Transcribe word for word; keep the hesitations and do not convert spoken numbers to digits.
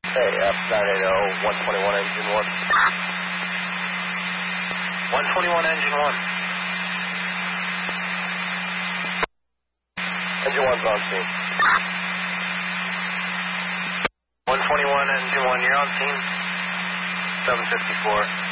Hey, F nine eighty, one twenty-one engine one. one twenty-one engine one. Engine one's on scene. one twenty-one engine one, you're on scene. seven fifty-four.